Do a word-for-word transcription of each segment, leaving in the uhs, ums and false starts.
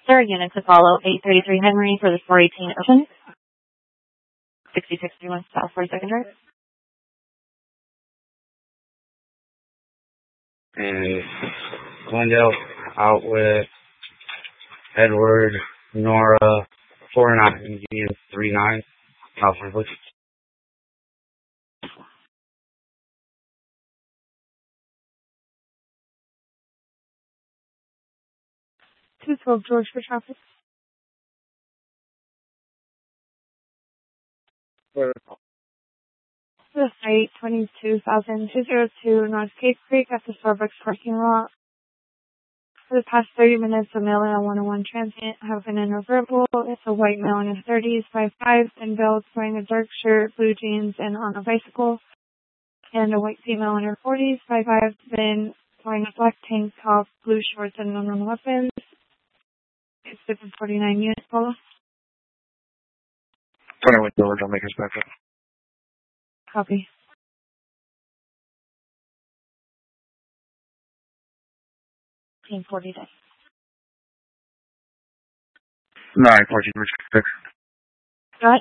sir. Unit to follow, eight thirty-three Henry for the four eighteen Ocean. sixty-six thirty-one South forty-second Drive. And Glendale out with Edward, Nora, four nine, Union three nine, South forty-six. two twelve George for traffic. Where? The site, twenty-two thousand two hundred two North Cape Creek at the Starbucks parking lot. For the past thirty minutes, a male in a one oh one transient have been interverbal. It's a white male in his thirties, five five, thin build, wearing a dark shirt, blue jeans, and on a bicycle. And a white female in her forties, five five, thin, wearing a black tank top, blue shorts, and unknown weapons. It's seven forty-nine unit follow. twenty-one George, I'll make his back up. Copy. fifteen forty day. nine fourteen six. Got it.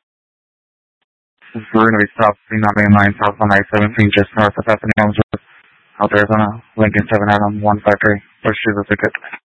We're going to be stopped on the main line south on I seventeen just north of Bethany Elmsworth, out Arizona, Lincoln seven Adam one five three. Push through the ticket.